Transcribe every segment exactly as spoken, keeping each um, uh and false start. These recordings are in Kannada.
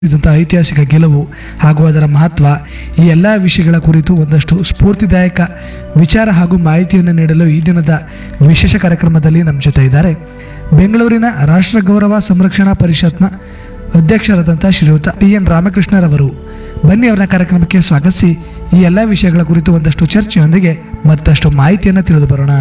ಇದಂಥ ಐತಿಹಾಸಿಕ ಗೆಲುವು ಹಾಗೂ ಅದರ ಮಹತ್ವ ಈ ಎಲ್ಲ ವಿಷಯಗಳ ಕುರಿತು ಒಂದಷ್ಟು ಸ್ಫೂರ್ತಿದಾಯಕ ವಿಚಾರ ಹಾಗೂ ಮಾಹಿತಿಯನ್ನು ನೀಡಲು ಈ ದಿನದ ವಿಶೇಷ ಕಾರ್ಯಕ್ರಮದಲ್ಲಿ ನಮ್ಮ ಜೊತೆ ಇದ್ದಾರೆ ಬೆಂಗಳೂರಿನ ರಾಷ್ಟ್ರ ಗೌರವ ಸಂರಕ್ಷಣಾ ಪರಿಷತ್ನ ಅಧ್ಯಕ್ಷರಾದಂಥ ಶ್ರೀಯುತ ಟಿ ಎನ್ ರಾಮಕೃಷ್ಣರವರು. ಬನ್ನಿ ಅವರ ಕಾರ್ಯಕ್ರಮಕ್ಕೆ ಸ್ವಾಗತಿಸಿ ಈ ಎಲ್ಲ ವಿಷಯಗಳ ಕುರಿತು ಒಂದಷ್ಟು ಚರ್ಚೆಯೊಂದಿಗೆ ಮತ್ತಷ್ಟು ಮಾಹಿತಿಯನ್ನು ತಿಳಿದು ಬರೋಣ.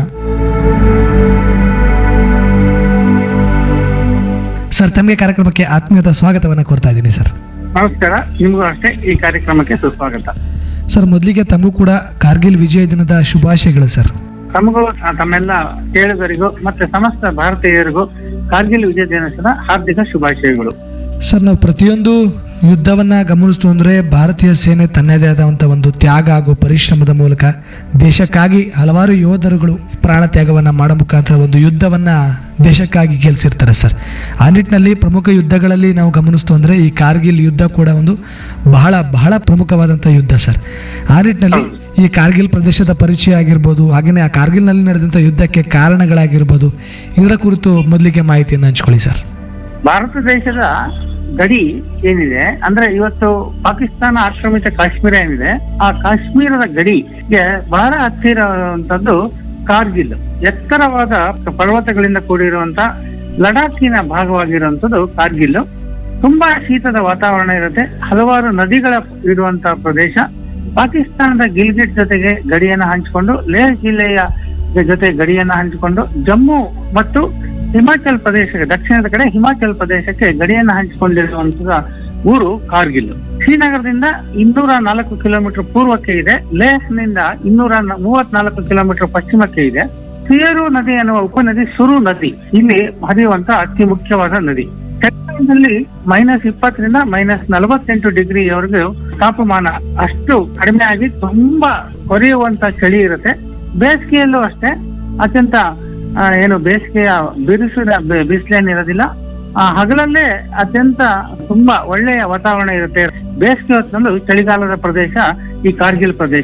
ಸರ್, ತಮಗೆ ಕಾರ್ಯಕ್ರಮಕ್ಕೆ ಆತ್ಮೀಯದ ಸ್ವಾಗತವನ್ನು ಕೋರ್ತಾ ಇದ್ದೀನಿ ಸರ್. ನಮಸ್ಕಾರ. ನಿಮಗೂ ಅಷ್ಟೇ ಈ ಕಾರ್ಯಕ್ರಮಕ್ಕೆ ಸುಸ್ವಾಗತ. ಸರ್, ಮೊದಲಿಗೆ ತಮಗೂ ಕೂಡ ಕಾರ್ಗಿಲ್ ವಿಜಯ ದಿನದ ಶುಭಾಶಯಗಳು ಸರ್. ತಮಗೂ ತಮ್ಮೆಲ್ಲ ಕೇಳುಗರಿಗೂ ಮತ್ತೆ ಸಮಸ್ತ ಭಾರತೀಯರಿಗೂ ಕಾರ್ಗಿಲ್ ವಿಜಯ ದಿನದ ಹಾರ್ದಿಕ ಶುಭಾಶಯಗಳು. ಸರ್, ನಾವು ಪ್ರತಿಯೊಂದು ಯುದ್ಧವನ್ನ ಗಮನಿಸ್ತು ಅಂದ್ರೆ ಭಾರತೀಯ ಸೇನೆ ತನ್ನದೇ ಆದಂಥ ಒಂದು ತ್ಯಾಗ ಹಾಗೂ ಪರಿಶ್ರಮದ ಮೂಲಕ ದೇಶಕ್ಕಾಗಿ ಹಲವಾರು ಯೋಧರುಗಳು ಪ್ರಾಣ ತ್ಯಾಗವನ್ನ ಮಾಡೋ ಮುಖಾಂತರ ಒಂದು ಯುದ್ಧವನ್ನ ದೇಶಕ್ಕಾಗಿ ಗೆಲ್ಸಿರ್ತಾರೆ ಸರ್. ಆ ನಿಟ್ಟಿನಲ್ಲಿ ಪ್ರಮುಖ ಯುದ್ಧಗಳಲ್ಲಿ ನಾವು ಗಮನಿಸ್ತು ಅಂದ್ರೆ ಈ ಕಾರ್ಗಿಲ್ ಯುದ್ಧ ಕೂಡ ಒಂದು ಬಹಳ ಬಹಳ ಪ್ರಮುಖವಾದಂಥ ಯುದ್ಧ ಸರ್. ಆ ನಿಟ್ಟಿನಲ್ಲಿ ಈ ಕಾರ್ಗಿಲ್ ಪ್ರದೇಶದ ಪರಿಚಯ ಆಗಿರ್ಬೋದು, ಹಾಗೆಯೇ ಆ ಕಾರ್ಗಿಲ್ನಲ್ಲಿ ನಡೆದಂಥ ಯುದ್ಧಕ್ಕೆ ಕಾರಣಗಳಾಗಿರ್ಬೋದು, ಇದರ ಕುರಿತು ಮೊದಲಿಗೆ ಮಾಹಿತಿಯನ್ನು ಹಂಚ್ಕೊಳ್ಳಿ ಸರ್. ಭಾರತ ದೇಶದ ಗಡಿ ಏನಿದೆ ಅಂದ್ರೆ ಇವತ್ತು ಪಾಕಿಸ್ತಾನ ಆಕ್ರಮಿತ ಕಾಶ್ಮೀರ ಏನಿದೆ, ಆ ಕಾಶ್ಮೀರದ ಗಡಿಗೆ ಬಹಳ ಹತ್ತಿರ ಇರುವಂತದ್ದು ಕಾರ್ಗಿಲ್. ಎತ್ತರವಾದ ಪರ್ವತಗಳಿಂದ ಕೂಡಿರುವಂತ ಲಡಾಖಿನ ಭಾಗವಾಗಿರುವಂತದ್ದು ಕಾರ್ಗಿಲ್. ತುಂಬಾ ಶೀತದ ವಾತಾವರಣ ಇರುತ್ತೆ, ಹಲವಾರು ನದಿಗಳ ಇರುವಂತ ಪ್ರದೇಶ. ಪಾಕಿಸ್ತಾನದ ಗಿಲ್ಗಿಟ್ ಜೊತೆಗೆ ಗಡಿಯನ್ನ ಹಂಚಿಕೊಂಡು, ಲೇಹ್ ಜಿಲ್ಲೆಯ ಜೊತೆ ಗಡಿಯನ್ನ ಹಂಚಿಕೊಂಡು, ಜಮ್ಮು ಮತ್ತು ಹಿಮಾಚಲ್ ಪ್ರದೇಶಕ್ಕೆ ದಕ್ಷಿಣದ ಕಡೆ ಹಿಮಾಚಲ್ ಪ್ರದೇಶಕ್ಕೆ ಗಡಿಯನ್ನ ಹಂಚಿಕೊಂಡಿರುವಂತಹ ಊರು ಕಾರ್ಗಿಲ್. ಶ್ರೀನಗರದಿಂದ ಇನ್ನೂರ ನಾಲ್ಕು ಕಿಲೋಮೀಟರ್ ಪೂರ್ವಕ್ಕೆ ಇದೆ. ಲೇಹ್ನಿಂದ ಇನ್ನೂರ ಮೂವತ್ನಾಲ್ಕು ಕಿಲೋಮೀಟರ್ ಪಶ್ಚಿಮಕ್ಕೆ ಇದೆ. ಸಿಯರು ನದಿ ಅನ್ನುವ ಉಪನದಿ ಸುರು ನದಿ ಇಲ್ಲಿ ಹರಿಯುವಂತ ಅತಿ ಮುಖ್ಯವಾದ ನದಿ. ಚಳಿಗಾಲದಲ್ಲಿ ಮೈನಸ್ ಇಪ್ಪತ್ತರಿಂದ ಮೈನಸ್ ನಲವತ್ತೆಂಟು ಡಿಗ್ರಿವರೆಗೂ ತಾಪಮಾನ ಅಷ್ಟು ಕಡಿಮೆ ಆಗಿ ತುಂಬಾ ಕೊರೆಯುವಂತ ಚಳಿ ಇರುತ್ತೆ. ಬೇಸಿಗೆಯಲ್ಲೂ ಅಷ್ಟೇ ಅತ್ಯಂತ ಏನು ಬೇಸಿಗೆಯ ಬಿರುಸಿನ ಬಿಸಿಲೇನಿರೋದಿಲ್ಲ. ಆ ಹಗಲಲ್ಲೇ ಅತ್ಯಂತ ತುಂಬಾ ಒಳ್ಳೆಯ ವಾತಾವರಣ ಇರುತ್ತೆ. ಬೇಸಿಗೆ ಹೊತ್ತಿನಲ್ಲೂ ಚಳಿಗಾಲದ ಪ್ರದೇಶ ಈ ಕಾರ್ಗಿಲ್ ಪ್ರದೇಶ.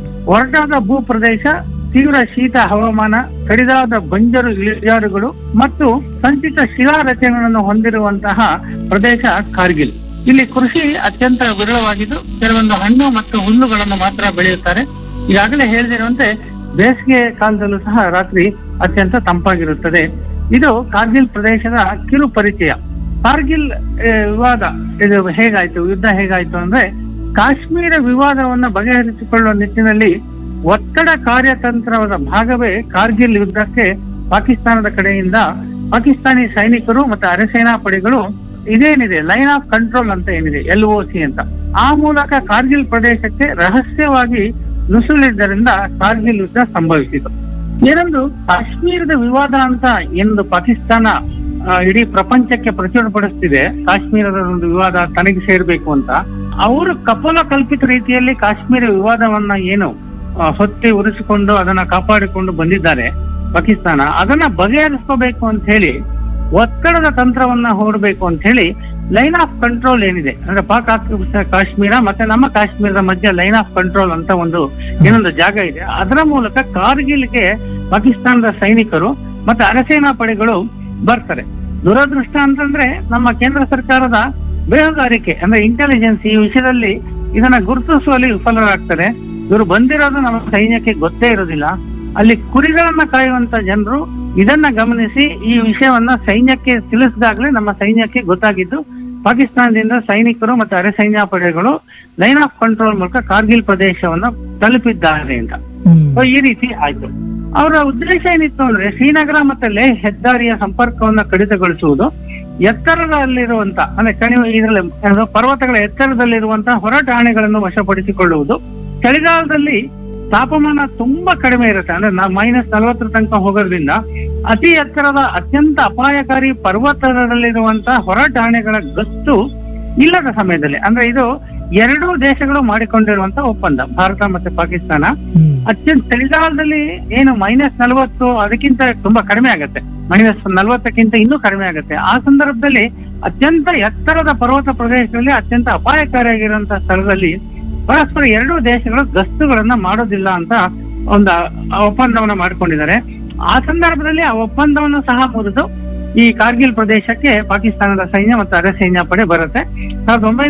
ಒರಟಾದ ಭೂ ಪ್ರದೇಶ, ತೀವ್ರ ಶೀತ ಹವಾಮಾನ, ಕಡಿದಾದ ಬಂಜರು ಇಳಿಜಾರುಗಳು ಮತ್ತು ಸಂಚಿತ ಶಿಲಾ ರಚನೆಗಳನ್ನು ಹೊಂದಿರುವಂತಹ ಪ್ರದೇಶ ಕಾರ್ಗಿಲ್. ಇಲ್ಲಿ ಕೃಷಿ ಅತ್ಯಂತ ವಿರಳವಾಗಿದ್ದು ಕೆಲವೊಂದು ಹಣ್ಣು ಮತ್ತು ಹುಲ್ಲುಗಳನ್ನು ಮಾತ್ರ ಬೆಳೆಯುತ್ತಾರೆ. ಈಗಾಗಲೇ ಹೇಳಿದಿರುವಂತೆ ಬೇಸಿಗೆ ಕಾಲದಲ್ಲೂ ಸಹ ರಾತ್ರಿ ಅತ್ಯಂತ ತಂಪಾಗಿರುತ್ತದೆ. ಇದು ಕಾರ್ಗಿಲ್ ಪ್ರದೇಶದ ಕಿರು ಪರಿಚಯ. ಕಾರ್ಗಿಲ್ ವಿವಾದ ಇದು ಹೇಗಾಯ್ತು, ಯುದ್ಧ ಹೇಗಾಯ್ತು ಅಂದ್ರೆ ಕಾಶ್ಮೀರ ವಿವಾದವನ್ನ ಬಗೆಹರಿಸಿಕೊಳ್ಳುವ ನಿಟ್ಟಿನಲ್ಲಿ ಒತ್ತಡ ಕಾರ್ಯತಂತ್ರದ ಭಾಗವೇ ಕಾರ್ಗಿಲ್ ಯುದ್ಧಕ್ಕೆ ಪಾಕಿಸ್ತಾನದ ಕಡೆಯಿಂದ ಪಾಕಿಸ್ತಾನಿ ಸೈನಿಕರು ಮತ್ತು ಅರೆಸೇನಾ ಪಡೆಗಳು ಇದೇನಿದೆ ಲೈನ್ ಆಫ್ ಕಂಟ್ರೋಲ್ ಅಂತ ಏನಿದೆ ಎಲ್ ಒ ಸಿ ಅಂತ, ಆ ಮೂಲಕ ಕಾರ್ಗಿಲ್ ಪ್ರದೇಶಕ್ಕೆ ರಹಸ್ಯವಾಗಿ ನುಸುಳಿದ್ದರಿಂದ ಕಾರ್ಗಿಲ್ ಯುದ್ಧ ಸಂಭವಿಸಿತು. ಏನೊಂದು ಕಾಶ್ಮೀರದ ವಿವಾದ ಅಂತ ಎಂದು ಪಾಕಿಸ್ತಾನ ಇಡೀ ಪ್ರಪಂಚಕ್ಕೆ ಪ್ರಚುರಪಡಿಸ್ತಿದೆ, ಕಾಶ್ಮೀರದ ಒಂದು ವಿವಾದ ತನಗೆ ಸೇರ್ಬೇಕು ಅಂತ. ಅವರು ಕಪೋಲ ಕಲ್ಪಿತ ರೀತಿಯಲ್ಲಿ ಕಾಶ್ಮೀರ ವಿವಾದವನ್ನ ಏನು ಹೊತ್ತಿ ಉರಿಸಿಕೊಂಡು ಅದನ್ನ ಕಾಪಾಡಿಕೊಂಡು ಬಂದಿದ್ದಾರೆ ಪಾಕಿಸ್ತಾನ, ಅದನ್ನ ಬಗೆಹರಿಸ್ಕೋಬೇಕು ಅಂತ ಹೇಳಿ ಒತ್ತಡದ ತಂತ್ರವನ್ನ ಹೂಡಬೇಕು ಅಂತ ಹೇಳಿ ಲೈನ್ ಆಫ್ ಕಂಟ್ರೋಲ್ ಏನಿದೆ ಅಂದ್ರೆ ಪಾಕ್ ಕಾಶ್ಮೀರ ಮತ್ತೆ ನಮ್ಮ ಕಾಶ್ಮೀರದ ಮಧ್ಯೆ ಲೈನ್ ಆಫ್ ಕಂಟ್ರೋಲ್ ಅಂತ ಒಂದು ಏನೊಂದು ಜಾಗ ಇದೆ. ಅದರ ಮೂಲಕ ಕಾರ್ಗಿಲ್ಗೆ ಪಾಕಿಸ್ತಾನದ ಸೈನಿಕರು ಮತ್ತೆ ಅರೆಸೇನಾ ಪಡೆಗಳು ಬರ್ತಾರೆ. ದುರದೃಷ್ಟ ಅಂತಂದ್ರೆ ನಮ್ಮ ಕೇಂದ್ರ ಸರ್ಕಾರದ ಬೇಹುಗಾರಿಕೆ ಅಂದ್ರೆ ಇಂಟೆಲಿಜೆನ್ಸ್ ಈ ವಿಷಯದಲ್ಲಿ ಇದನ್ನ ಗುರುತಿಸುವಲ್ಲಿ ವಿಫಲರಾಗ್ತಾರೆ. ಇವರು ಬಂದಿರೋದು ನಮ್ಮ ಸೈನ್ಯಕ್ಕೆ ಗೊತ್ತೇ ಇರೋದಿಲ್ಲ. ಅಲ್ಲಿ ಕುರಿಗಳನ್ನ ಕಾಯುವಂತ ಜನರು ಇದನ್ನ ಗಮನಿಸಿ ಈ ವಿಷಯವನ್ನ ಸೈನ್ಯಕ್ಕೆ ತಿಳಿಸಿದಾಗಲೇ ನಮ್ಮ ಸೈನ್ಯಕ್ಕೆ ಗೊತ್ತಾಗಿದ್ದು ಪಾಕಿಸ್ತಾನದಿಂದ ಸೈನಿಕರು ಮತ್ತು ಅರೆ ಸೈನ್ಯ ಪಡೆಗಳು ಲೈನ್ ಆಫ್ ಕಂಟ್ರೋಲ್ ಮೂಲಕ ಕಾರ್ಗಿಲ್ ಪ್ರದೇಶವನ್ನ ತಲುಪಿದ್ದಾರೆ ಅಂತ. ಈ ರೀತಿ ಆಯ್ತು. ಅವರ ಉದ್ದೇಶ ಏನಿತ್ತು ಅಂದ್ರೆ ಶ್ರೀನಗರ ಮತ್ತೆ ಲೇಹ್ ಹೆದ್ದಾರಿಯ ಸಂಪರ್ಕವನ್ನ ಕಡಿತಗೊಳಿಸುವುದು, ಎತ್ತರದಲ್ಲಿರುವಂತ ಅಂದ್ರೆ ಕಣಿವೆ ಇದರಲ್ಲಿ ಪರ್ವತಗಳ ಎತ್ತರದಲ್ಲಿರುವಂತಹ ಹೊರ ಠಾಣೆಗಳನ್ನು ವಶಪಡಿಸಿಕೊಳ್ಳುವುದು. ಚಳಿಗಾಲದಲ್ಲಿ ತಾಪಮಾನ ತುಂಬಾ ಕಡಿಮೆ ಇರುತ್ತೆ, ಅಂದ್ರೆ ಮೈನಸ್ ನಲವತ್ತರ ತನಕ ಹೋಗೋದ್ರಿಂದ ಅತಿ ಎತ್ತರದ ಅತ್ಯಂತ ಅಪಾಯಕಾರಿ ಪರ್ವತದಲ್ಲಿರುವಂತಹ ಹೊರ ಠಾಣೆಗಳ ಗಸ್ತು ಇಲ್ಲದ ಸಮಯದಲ್ಲಿ, ಅಂದ್ರೆ ಇದು ಎರಡೂ ದೇಶಗಳು ಮಾಡಿಕೊಂಡಿರುವಂತ ಒಪ್ಪಂದ ಭಾರತ ಮತ್ತೆ ಪಾಕಿಸ್ತಾನ. ಅತ್ಯಂತ ಚಳಿಗಾಲದಲ್ಲಿ ಏನು ಮೈನಸ್ ನಲವತ್ತು ಅದಕ್ಕಿಂತ ತುಂಬಾ ಕಡಿಮೆ ಆಗತ್ತೆ, ಮೈನಸ್ ನಲವತ್ತಕ್ಕಿಂತ ಇನ್ನೂ ಕಡಿಮೆ ಆಗುತ್ತೆ. ಆ ಸಂದರ್ಭದಲ್ಲಿ ಅತ್ಯಂತ ಎತ್ತರದ ಪರ್ವತ ಪ್ರದೇಶದಲ್ಲಿ ಅತ್ಯಂತ ಅಪಾಯಕಾರಿಯಾಗಿರುವಂತಹ ಸ್ಥಳದಲ್ಲಿ ಪರಸ್ಪರ ಎರಡೂ ದೇಶಗಳು ಗಸ್ತುಗಳನ್ನ ಮಾಡೋದಿಲ್ಲ ಅಂತ ಒಂದು ಒಪ್ಪಂದವನ್ನ ಮಾಡ್ಕೊಂಡಿದ್ದಾರೆ. ಆ ಸಂದರ್ಭದಲ್ಲಿ ಆ ಒಪ್ಪಂದವನ್ನು ಸಹ ಮುರಿದು ಈ ಕಾರ್ಗಿಲ್ ಪ್ರದೇಶಕ್ಕೆ ಪಾಕಿಸ್ತಾನದ ಸೈನ್ಯ ಮತ್ತು ಅರೆ ಸೈನ್ಯ ಪಡೆ ಬರುತ್ತೆ. ಸಾವಿರದ ಒಂಬೈನೂರ